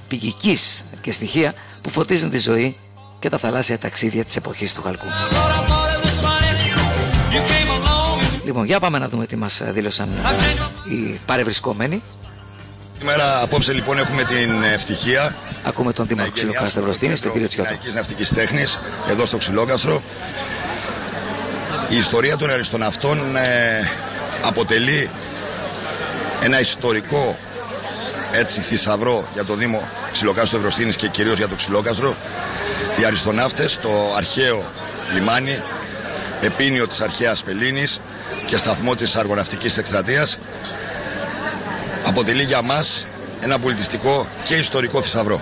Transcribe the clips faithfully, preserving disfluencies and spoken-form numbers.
ναυπηγικής και στοιχεία που φωτίζουν τη ζωή και τα θαλάσσια ταξίδια της εποχής του χαλκού. Λοιπόν, για πάμε να δούμε τι μας δήλωσαν οι παρευρισκόμενοι. Σήμερα, απόψε λοιπόν, έχουμε την ευτυχία. Ακούμε τον Δήμαρχο Ξυλοκάστρου Ευρωστήνης, τον κύριο Τσιώτο. Της ναυτικής τέχνης, εδώ στο Ξυλόκαστρο. Η ιστορία των αριστοναυτών ε, αποτελεί ένα ιστορικό έτσι θησαυρό για το Δήμο Ξυλοκάστρου Ευρωστήνης και κυρίως για το Ξυλόκαστρο. Οι αριστοναύτες στο αρχαίο λιμάνι, επίνειο της αρχαίας Πελλήνης και σταθμό της αργοναυτικής εκστρατείας, αποτελεί για μας ένα πολιτιστικό και ιστορικό θησαυρό.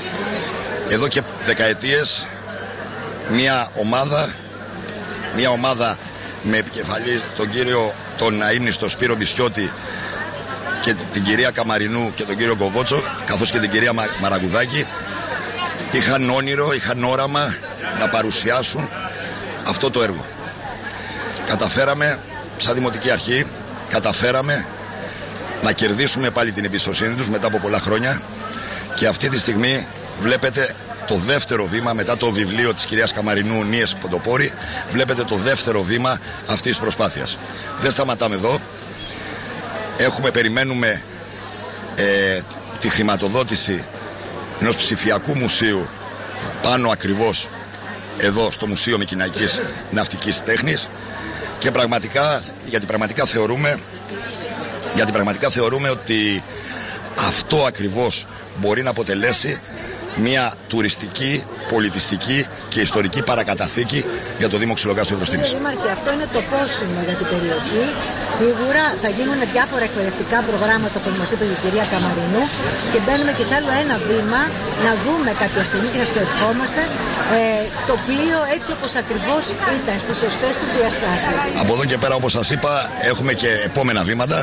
Εδώ και δεκαετίες μια ομάδα, μια ομάδα με επικεφαλή τον κύριο τον αείμνηστο Σπύρο Μπισιώτη και την κυρία Καμαρινού και τον κύριο Κοβότσο, καθώς και την κυρία Μαραγκουδάκη, είχαν όνειρο, είχαν όραμα να παρουσιάσουν αυτό το έργο. Καταφέραμε, σαν Δημοτική Αρχή, καταφέραμε να κερδίσουμε πάλι την εμπιστοσύνη τους μετά από πολλά χρόνια και αυτή τη στιγμή βλέπετε το δεύτερο βήμα μετά το βιβλίο της κυρίας Καμαρινού Νίες Ποντοπόρη, βλέπετε το δεύτερο βήμα αυτής της προσπάθειας. Δεν σταματάμε εδώ. Έχουμε, περιμένουμε ε, τη χρηματοδότηση ενός ψηφιακού μουσείου πάνω ακριβώς εδώ στο Μουσείο Μικηναϊκής Ναυτικής Τέχνης και πραγματικά, γιατί πραγματικά θεωρούμε γιατί πραγματικά θεωρούμε ότι αυτό ακριβώς μπορεί να αποτελέσει μια τουριστική, πολιτιστική και ιστορική παρακαταθήκη για το Δήμο Ξυλοκάστρου Ευρωστήνης. Δήμαρχε, αυτό είναι το πόσιμο για την περιοχή. Σίγουρα θα γίνουν διάφορα εκπαιδευτικά προγράμματα, όπως μας είπε η κυρία Καμαρινού, και μπαίνουμε και σε άλλο ένα βήμα να δούμε κάποια στιγμή και να στο ευχόμαστε ε, το πλοίο έτσι όπως ακριβώς ήταν, στις σωστές του διαστάσεις. Από εδώ και πέρα, όπως σας είπα, έχουμε και επόμενα βήματα.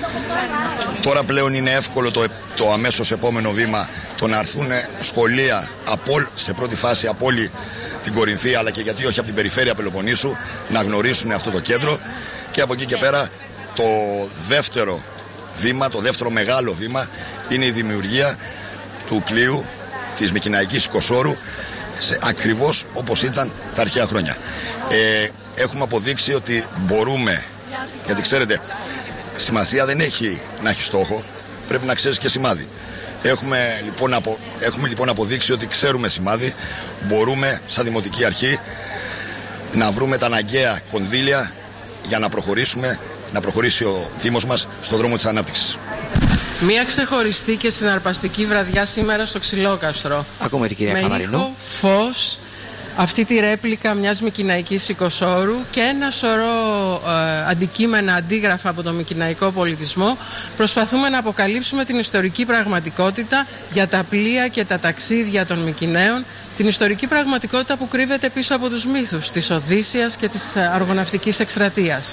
Τώρα πλέον είναι εύκολο το, το αμέσως επόμενο βήμα το να έρθουν σχολεία από, σε πρώτη φάση από όλη την Κορινθία, αλλά και γιατί όχι από την περιφέρεια Πελοποννήσου, να γνωρίσουν αυτό το κέντρο, και από εκεί και πέρα το δεύτερο βήμα, το δεύτερο μεγάλο βήμα είναι η δημιουργία του πλοίου της Μικηναϊκής Οικοσόρου σε, ακριβώς όπως ήταν τα αρχαία χρόνια. Ε, έχουμε αποδείξει ότι μπορούμε, γιατί ξέρετε, σημασία δεν έχει να έχει στόχο, πρέπει να ξέρεις και σημάδι. Έχουμε λοιπόν, απο, έχουμε λοιπόν αποδείξει ότι ξέρουμε σημάδι, μπορούμε σαν Δημοτική Αρχή να βρούμε τα αναγκαία κονδύλια για να προχωρήσουμε, να προχωρήσει ο Δήμος μας στον δρόμο της ανάπτυξης. Μία ξεχωριστή και συναρπαστική βραδιά σήμερα στο Ξυλόκαστρο. Ακούμε την κυρία με Καμαρινού. ήχο, φως, αυτή τη ρέπλικα μιας Μικηναϊκής Οικοσόρου και ένα σωρό ε, αντικείμενα, αντίγραφα από το μικηναϊκό πολιτισμό, προσπαθούμε να αποκαλύψουμε την ιστορική πραγματικότητα για τα πλοία και τα ταξίδια των Μικηναίων, την ιστορική πραγματικότητα που κρύβεται πίσω από τους μύθους της Οδύσσειας και της αργοναυτικής εκστρατείας.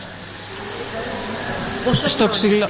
Πόσο Στο ξυλο...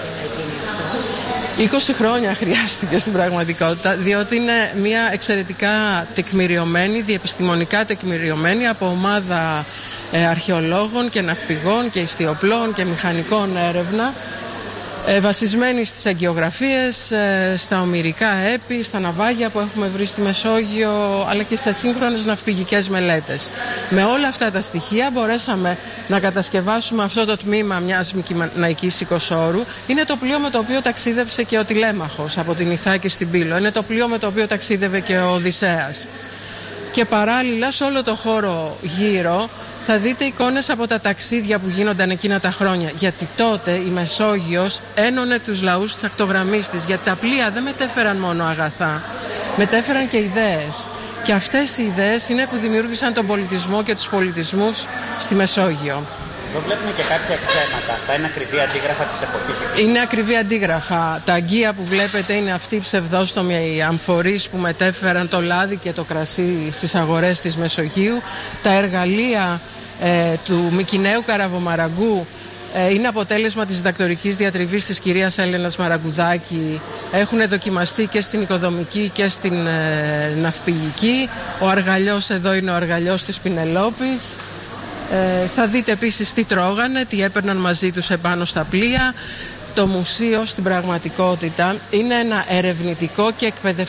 είκοσι χρόνια χρειάστηκε στην πραγματικότητα, διότι είναι μια εξαιρετικά τεκμηριωμένη, διεπιστημονικά τεκμηριωμένη από ομάδα ε, αρχαιολόγων και ναυπηγών και ιστιοπλών και μηχανικών έρευνα, ε, βασισμένη στις αγκιογραφίες, ε, στα ομηρικά έπι, στα ναυάγια που έχουμε βρει στη Μεσόγειο, αλλά και σε σύγχρονες ναυπηγικές μελέτες. Με όλα αυτά τα στοιχεία μπορέσαμε να κατασκευάσουμε αυτό το τμήμα μιας Μικηναϊκής Οικοσόρου. Είναι το πλοίο με το οποίο ταξίδεψε και ο Τηλέμαχος από την Ιθάκη στην Πύλο. Είναι το πλοίο με το οποίο ταξίδευε και ο Οδυσσέας. Και παράλληλα σε όλο το χώρο γύρω θα δείτε εικόνες από τα ταξίδια που γίνονταν εκείνα τα χρόνια. Γιατί τότε η Μεσόγειος ένωνε τους λαούς της ακτογραμμής της. Γιατί τα πλοία δεν μετέφεραν μόνο αγαθά, μετέφεραν και ιδέες. Και αυτές οι ιδέες είναι που δημιούργησαν τον πολιτισμό και τους πολιτισμούς στη Μεσόγειο. Εδώ βλέπουμε και κάποια ψέματα. Αυτά είναι ακριβή αντίγραφα της εποχής. Είναι ακριβή αντίγραφα. Τα αγγεία που βλέπετε είναι αυτοί οι ψευδόστομοι αμφορείς που μετέφεραν το λάδι και το κρασί στις αγορές της Μεσογείου. Τα εργαλεία ε, του Μικηναίου Καραβομαραγκού ε, είναι αποτέλεσμα της διδακτορικής διατριβής της κυρίας Έλενας Μαραγκουδάκη. Έχουν δοκιμαστεί και στην οικοδομική και στην ε, ναυπηγική. Ο αργαλιός εδώ είναι ο αργαλιός της Πινελόπης. Ε, θα δείτε επίσης τι τρώγανε, τι έπαιρναν μαζί τους επάνω στα πλοία. Το μουσείο στην πραγματικότητα είναι ένα ερευνητικό και εκπαιδευτικό